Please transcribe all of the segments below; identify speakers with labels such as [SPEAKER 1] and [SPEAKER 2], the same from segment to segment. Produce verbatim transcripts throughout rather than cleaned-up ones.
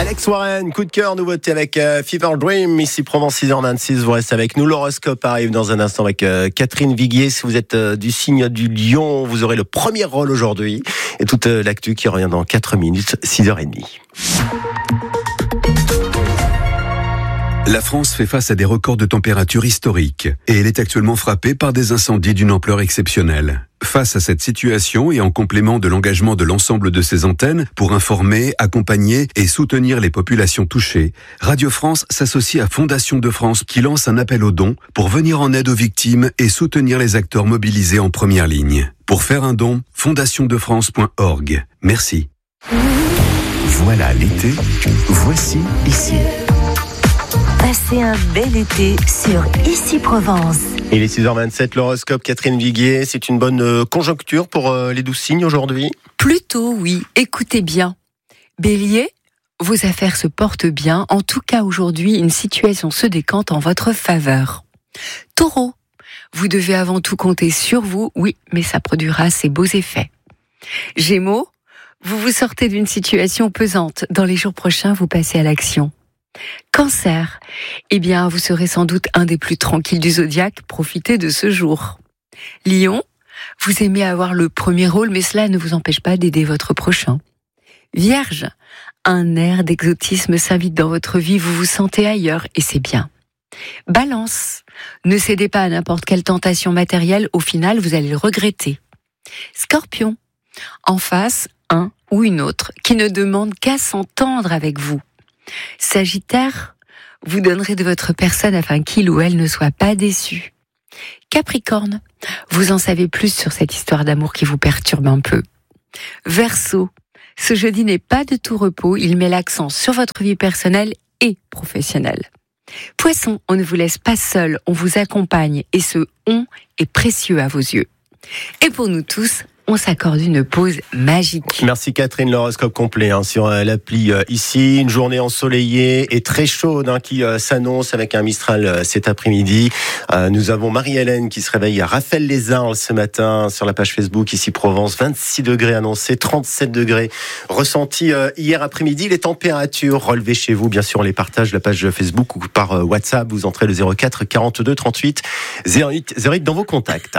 [SPEAKER 1] Alex Warren, coup de cœur, nouveauté avec euh, Fever Dream, ici Provence six heures vingt-six, vous restez avec nous. L'horoscope arrive dans un instant avec euh, Catherine Viguier. Si vous êtes euh, du signe du Lion, vous aurez le premier rôle aujourd'hui. Et toute euh, l'actu qui revient dans quatre minutes, six heures trente.
[SPEAKER 2] La France fait face à des records de température historiques et elle est actuellement frappée par des incendies d'une ampleur exceptionnelle. Face à cette situation et en complément de l'engagement de l'ensemble de ses antennes pour informer, accompagner et soutenir les populations touchées, Radio France s'associe à Fondation de France qui lance un appel aux dons pour venir en aide aux victimes et soutenir les acteurs mobilisés en première ligne. Pour faire un don, fondation de france point org. Merci.
[SPEAKER 3] Voilà l'été, voici ici.
[SPEAKER 4] Passez un bel été sur Ici Provence.
[SPEAKER 1] Il est six heures vingt-sept, l'horoscope Catherine Viguier. C'est une bonne conjoncture pour euh, les douze signes aujourd'hui ?
[SPEAKER 5] Plutôt oui, écoutez bien. Bélier, vos affaires se portent bien. En tout cas aujourd'hui, une situation se décante en votre faveur. Taureau, vous devez avant tout compter sur vous, oui, mais ça produira ses beaux effets. Gémeaux, vous vous sortez d'une situation pesante. Dans les jours prochains, vous passez à l'action. Cancer, eh bien, vous serez sans doute un des plus tranquilles du zodiaque, profitez de ce jour. Lion, vous aimez avoir le premier rôle, mais cela ne vous empêche pas d'aider votre prochain. Vierge, un air d'exotisme s'invite dans votre vie, vous vous sentez ailleurs, et c'est bien. Balance, ne cédez pas à n'importe quelle tentation matérielle, au final, vous allez le regretter. Scorpion, en face, un ou une autre qui ne demande qu'à s'entendre avec vous. Sagittaire, vous donnerez de votre personne afin qu'il ou elle ne soit pas déçu. Capricorne, vous en savez plus sur cette histoire d'amour qui vous perturbe un peu. Verseau, ce jeudi n'est pas de tout repos, il met l'accent sur votre vie personnelle et professionnelle. Poisson, on ne vous laisse pas seul, on vous accompagne et ce « on » est précieux à vos yeux. Et pour nous tous, on s'accorde une pause magique.
[SPEAKER 1] Merci Catherine, l'horoscope complet hein, sur euh, l'appli euh, ici. Une journée ensoleillée et très chaude hein, qui euh, s'annonce avec un Mistral euh, cet après-midi. Euh, nous avons Marie-Hélène qui se réveille à Raphaël-les-Arles ce matin sur la page Facebook ici Provence. vingt-six degrés annoncés, trente-sept degrés ressentis euh, hier après-midi. Les températures relevées chez vous, bien sûr, on les partage de la page Facebook ou par euh, WhatsApp. Vous entrez le zéro quatre quarante-deux trente-huit zéro huit zéro huit dans vos contacts.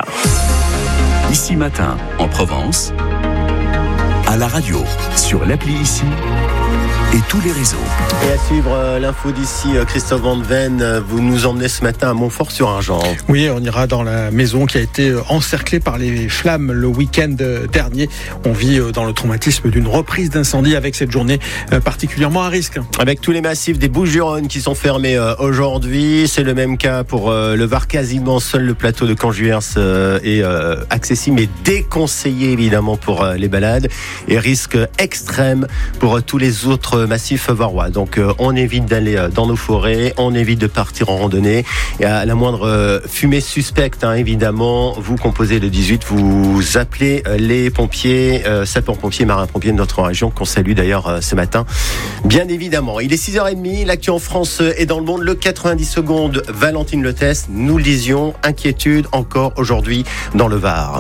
[SPEAKER 3] Ici matin, en Provence, à la radio, sur l'appli ici et tous les réseaux.
[SPEAKER 1] Et à suivre euh, l'info d'ici, euh, Christophe Van Ven, euh, vous nous emmenez ce matin à Montfort-sur-Argent.
[SPEAKER 6] Oui, on ira dans la maison qui a été encerclée par les flammes le week-end dernier. On vit euh, dans le traumatisme d'une reprise d'incendie avec cette journée euh, particulièrement à risque.
[SPEAKER 1] Avec tous les massifs des Bouches-du-Rhône qui sont fermés euh, aujourd'hui, c'est le même cas pour euh, le Var. Quasiment seul le plateau de Caen-Juers euh, est euh, accessible mais déconseillé évidemment pour euh, les balades et risque extrême pour euh, tous les autres massif varois. Donc euh, on évite d'aller euh, dans nos forêts, on évite de partir en randonnée. Et à la moindre euh, fumée suspecte, hein, évidemment, vous composez le dix-huit, vous appelez euh, les pompiers, euh, sapeurs-pompiers, marins-pompiers de notre région, qu'on salue d'ailleurs euh, ce matin. Bien évidemment, il est six heures trente, l'actu en France et dans le monde, le quatre-vingt-dix secondes, Valentine Le Test, nous le disions, inquiétude encore aujourd'hui dans le Var.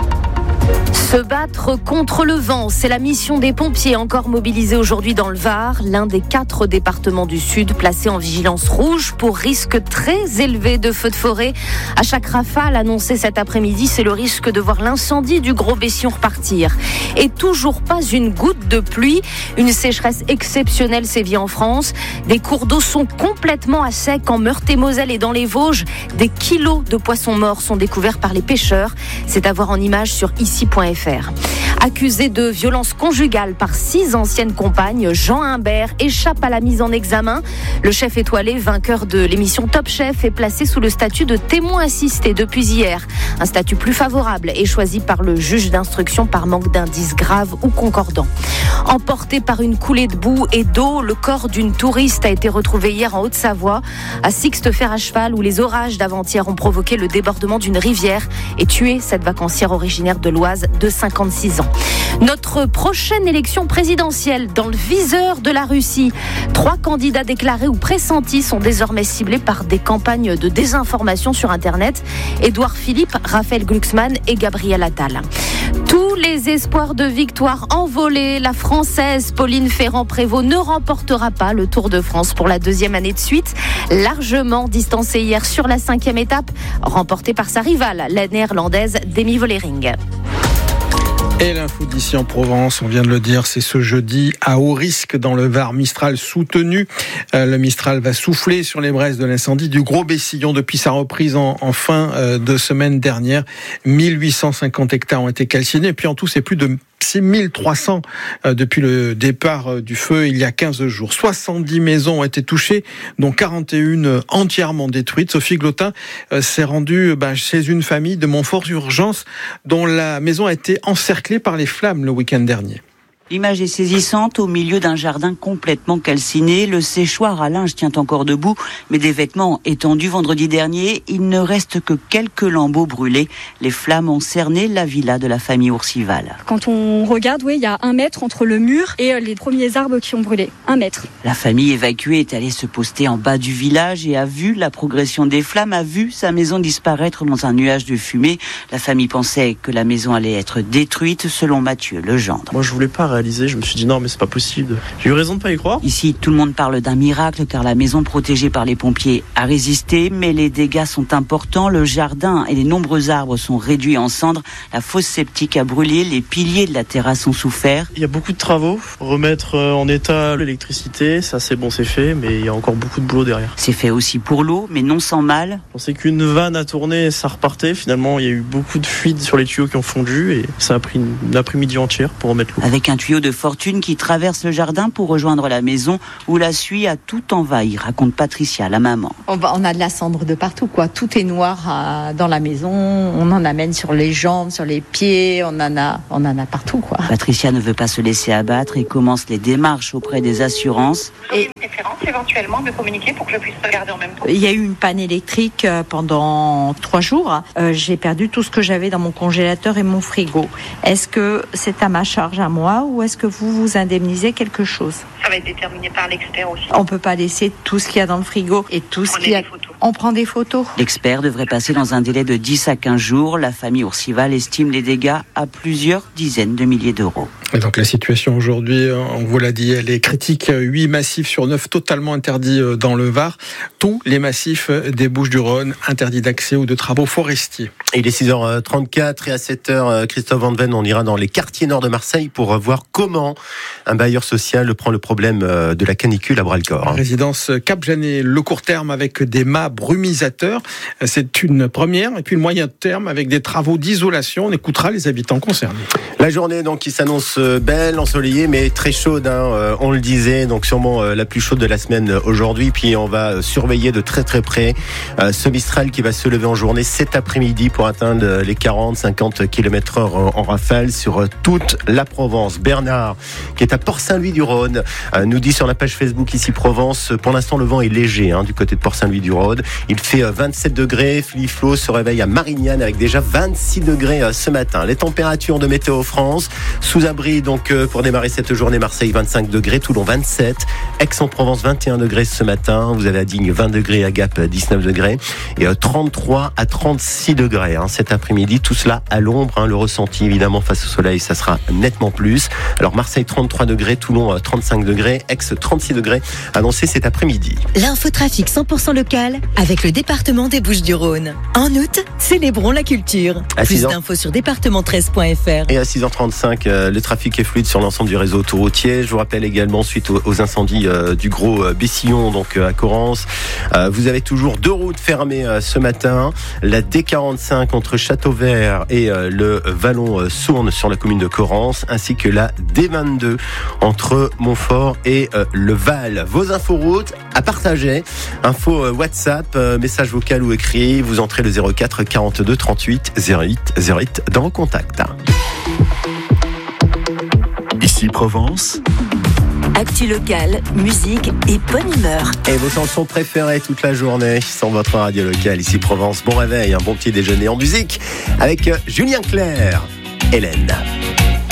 [SPEAKER 4] Se battre contre le vent, c'est la mission des pompiers encore mobilisés aujourd'hui dans le Var, l'un des quatre départements du Sud placés en vigilance rouge pour risque très élevé de feux de forêt. À chaque rafale annoncée cet après-midi, c'est le risque de voir l'incendie du Gros Bession repartir. Et toujours pas une goutte de pluie. Une sécheresse exceptionnelle sévit en France. Des cours d'eau sont complètement à sec en Meurthe-et-Moselle et dans les Vosges. Des kilos de poissons morts sont découverts par les pêcheurs. C'est à voir en images sur ici point f r. Accusé de violence conjugale par six anciennes compagnes, Jean Humbert échappe à la mise en examen. Le chef étoilé, vainqueur de l'émission Top Chef, est placé sous le statut de témoin assisté depuis hier. Un statut plus favorable est choisi par le juge d'instruction par manque d'indices graves ou concordants. Emporté par une coulée de boue et d'eau, le corps d'une touriste a été retrouvé hier en Haute-Savoie, à Sixte-Fer à cheval, où les orages d'avant-hier ont provoqué le débordement d'une rivière et tué cette vacancière originaire de l'Oise de cinquante-six ans. Notre prochaine élection présidentielle dans le viseur de la Russie. Trois candidats déclarés ou pressentis sont désormais ciblés par des campagnes de désinformation sur Internet. Édouard Philippe, Raphaël Glucksmann et Gabriel Attal. Tous les espoirs de victoire envolés. La Française Pauline Ferrand-Prévot ne remportera pas le Tour de France pour la deuxième année de suite. Largement distancée hier sur la cinquième étape, remportée par sa rivale, la néerlandaise Demi Vollering.
[SPEAKER 6] Et l'info d'ici en Provence, on vient de le dire, c'est ce jeudi à haut risque dans le Var, Mistral soutenu. Euh, le Mistral va souffler sur les braises de l'incendie du Gros Bessillon depuis sa reprise en, en fin euh, de semaine dernière. mille huit cent cinquante hectares ont été calcinés et puis en tout c'est plus de six mille trois cents euh, depuis le départ euh, du feu il y a quinze jours. soixante-dix maisons ont été touchées, dont quarante et une euh, entièrement détruites. Sophie Glotin euh, s'est rendue bah, chez une famille de Montfort-Urgence dont la maison a été encerclée par les flammes le week-end dernier.
[SPEAKER 7] L'image est saisissante au milieu d'un jardin complètement calciné. Le séchoir à linge tient encore debout, mais des vêtements étendus vendredi dernier, il ne reste que quelques lambeaux brûlés. Les flammes ont cerné la villa de la famille Ourcival.
[SPEAKER 8] Quand on regarde, oui, il y a un mètre entre le mur et les premiers arbres qui ont brûlé. Un mètre.
[SPEAKER 7] La famille évacuée est allée se poster en bas du village et a vu la progression des flammes, a vu sa maison disparaître dans un nuage de fumée. La famille pensait que la maison allait être détruite, selon Mathieu Legendre.
[SPEAKER 9] Moi, je voulais pas réaliser. Je me suis dit non mais c'est pas possible. J'ai eu raison de pas y croire.
[SPEAKER 7] Ici, tout le monde parle d'un miracle car la maison protégée par les pompiers a résisté, mais les dégâts sont importants. Le jardin et les nombreux arbres sont réduits en cendres. La fosse septique a brûlé, les piliers de la terrasse ont souffert.
[SPEAKER 9] Il y a beaucoup de travaux. Remettre en état l'électricité, ça c'est bon, c'est fait, mais il y a encore beaucoup de boulot derrière.
[SPEAKER 7] C'est fait aussi pour l'eau, mais non sans mal.
[SPEAKER 9] On sait qu'une vanne a tourné et ça repartait. Finalement, il y a eu beaucoup de fuites sur les tuyaux qui ont fondu et ça a pris une après-midi entière pour remettre l'eau.
[SPEAKER 7] Avec un tuyau de fortune qui traverse le jardin pour rejoindre la maison où la suie a tout envahi, raconte Patricia, la maman.
[SPEAKER 10] On a de la cendre de partout, quoi. Tout est noir à, dans la maison. On en amène sur les jambes, sur les pieds. On en a, on en a partout, quoi.
[SPEAKER 7] Patricia ne veut pas se laisser abattre et commence les démarches auprès des assurances.
[SPEAKER 11] Et préférence éventuellement de communiquer pour que je puisse regarder en même temps.
[SPEAKER 10] Il y a eu une panne électrique pendant trois jours. Euh, j'ai perdu tout ce que j'avais dans mon congélateur et mon frigo. Est-ce que c'est à ma charge à moi ou est-ce que vous vous indemnisez quelque chose?
[SPEAKER 11] Ça va être déterminé par l'expert aussi.
[SPEAKER 10] On peut pas laisser tout ce qu'il y a dans le frigo et tout ce qu'il y a. On prend des photos.
[SPEAKER 7] L'expert devrait passer dans un délai de dix à quinze jours. La famille Ourcival estime les dégâts à plusieurs dizaines de milliers d'euros.
[SPEAKER 6] Et donc la situation aujourd'hui, on vous l'a dit, elle est critique. huit massifs sur neuf totalement interdits dans le Var. Tous les massifs des Bouches-du-Rhône interdits d'accès ou de travaux forestiers.
[SPEAKER 1] Et il est six heures trente-quatre et à sept heures, Christophe Van Ven, on ira dans les quartiers nord de Marseille pour voir comment un bailleur social prend le problème de la canicule à bras-le-corps.
[SPEAKER 6] Résidence Cap-Janet, le court terme avec des mâts brumisateurs. C'est une première. Et puis le moyen terme avec des travaux d'isolation. On écoutera les habitants concernés.
[SPEAKER 1] La journée donc qui s'annonce belle, ensoleillée, mais très chaude. Hein, on le disait, donc sûrement la plus chaude de la semaine aujourd'hui. Puis on va surveiller de très très près ce Mistral qui va se lever en journée cet après-midi pour atteindre les quarante à cinquante kilomètres heure en rafale sur toute la Provence. Bernard, qui est à Port-Saint-Louis-du-Rhône, nous dit sur la page Facebook ici Provence, pour l'instant le vent est léger hein, du côté de Port-Saint-Louis-du-Rhône. Il fait vingt-sept degrés. Philippe Flo se réveille à Marignane avec déjà vingt-six degrés ce matin. Les températures de Météo France, sous abri donc pour démarrer cette journée, Marseille vingt-cinq degrés, Toulon vingt-sept, Aix-en-Provence vingt et un degrés ce matin. Vous avez à Digne vingt degrés, à Gap dix-neuf degrés et trente-trois à trente-six degrés hein, cet après-midi. Tout cela à l'ombre. Hein, le ressenti évidemment face au soleil, ça sera nettement plus. Alors Marseille trente-trois degrés, Toulon trente-cinq degrés, Aix trente-six degrés annoncé cet après-midi.
[SPEAKER 12] L'infotrafic cent pour cent local avec le département des Bouches-du-Rhône. En août, célébrons la culture.
[SPEAKER 1] À
[SPEAKER 12] Plus d'infos sur département treize point f r.
[SPEAKER 1] Et à six heures trente-cinq, euh, le trafic est fluide sur l'ensemble du réseau autoroutier. Je vous rappelle également, suite aux, aux incendies euh, du Gros euh, Bessillon, donc euh, à Corrence, euh, vous avez toujours deux routes fermées euh, ce matin. La D quarante-cinq entre Châteauvert et euh, le Vallon-Sourne sur la commune de Corrence, ainsi que la D vingt-deux entre Montfort et euh, le Val. Vos inforoutes à partager. Info euh, WhatsApp, euh, message vocal ou écrit. Vous entrez le zéro quatre quarante-deux trente-huit zéro huit zéro huit dans vos contacts.
[SPEAKER 3] Ici Provence.
[SPEAKER 12] Actu locale, musique et bonne humeur.
[SPEAKER 1] Et vos chansons préférées toute la journée sur votre radio locale, ici Provence. Bon réveil, un bon petit déjeuner en musique avec Julien Clerc, Hélène.